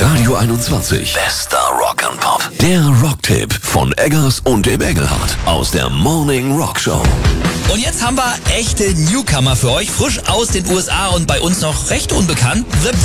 Radio 21. Bester Rock'n'Pop. Der Rocktipp von Eggers und dem Engelhardt aus der Morning Rock Show. Und jetzt haben wir echte Newcomer für euch, frisch aus den USA und bei uns noch recht unbekannt. The